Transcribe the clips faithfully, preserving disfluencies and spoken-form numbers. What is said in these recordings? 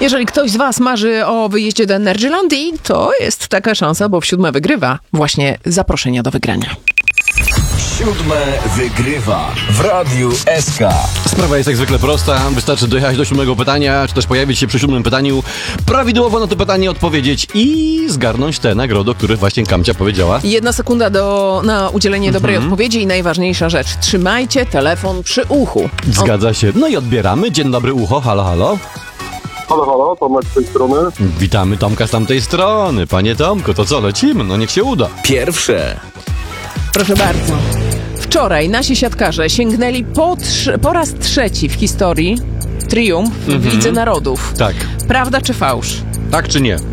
Jeżeli ktoś z was marzy o wyjeździe do Energylandii, to jest taka szansa, bo w siódme wygrywa właśnie zaproszenia do wygrania. Siódme wygrywa w Radiu S K. Sprawa jest jak zwykle prosta. Wystarczy dojechać do siódmego pytania, czy też pojawić się przy siódmym pytaniu, prawidłowo na to pytanie odpowiedzieć i zgarnąć te nagrody, o których właśnie Kamcia powiedziała. Jedna sekunda do, na udzielenie Mhm. dobrej odpowiedzi i najważniejsza rzecz. Trzymajcie telefon przy uchu. Zgadza się. No i odbieramy. Dzień dobry, ucho. Halo, halo. Halo, halo, Tomek z tej strony. Witamy Tomka z tamtej strony. Panie Tomku, to co, lecimy? No niech się uda. Pierwsze. Proszę bardzo. Wczoraj nasi siatkarze sięgnęli po, trz- po raz trzeci w historii triumf w Lidze Narodów. Tak. Prawda czy fałsz? Tak czy nie?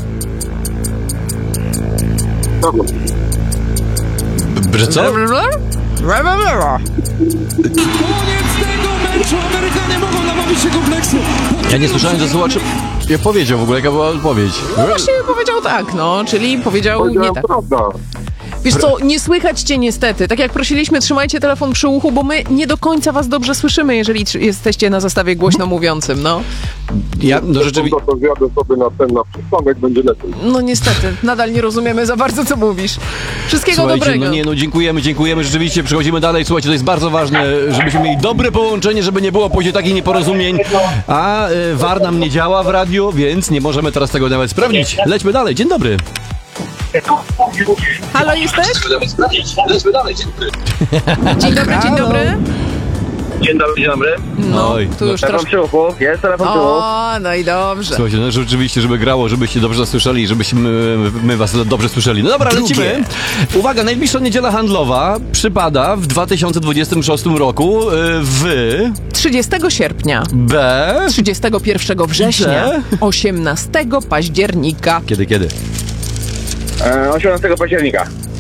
Dobra. B- Że co? Koniec tego meczu! Amerykanie mogą nabawić się kompleksu! Ja nie słyszałem, że słuchacz ja powiedział w ogóle, jaka była odpowiedź. No właśnie powiedział tak, no, czyli powiedział nie Powiedziałem tak. prawda. Wiesz co, nie słychać cię niestety. Tak jak prosiliśmy, trzymajcie telefon przy uchu, bo my nie do końca was dobrze słyszymy, jeżeli tr- jesteście na zestawie głośno mówiącym, no. Ja, no rzeczywiście... To zjadę sobie na ten, na przystanek, będzie lepiej. No niestety, nadal nie rozumiemy za bardzo, co mówisz. Wszystkiego Słuchajcie, dobrego. no nie, no dziękujemy, dziękujemy, rzeczywiście przechodzimy dalej. Słuchajcie, to jest bardzo ważne, żebyśmy mieli dobre połączenie, żeby nie było później takich nieporozumień. A y, V A R nam nie działa w radiu, więc nie możemy teraz tego nawet sprawdzić. Lećmy dalej, dzień dobry. Halo, jesteś? Dzień dobry, dzień dobry. Dzień dobry, dzień dobry. No, Oj, tu już Telefon troszkę... przy uchu. Jest telefon przy uchu. O, no i dobrze. Słuchajcie, no rzeczywiście, żeby grało, żebyście dobrze nas słyszeli i żebyśmy my was dobrze słyszeli. No dobra, Drugie. lecimy. Uwaga, najbliższa niedziela handlowa przypada w dwa tysiące dwudziestym szóstym roku y, w trzydziestego sierpnia, B... trzydziestego pierwszego września, Gdzie? osiemnastego października. Kiedy, kiedy? E, osiemnastego października.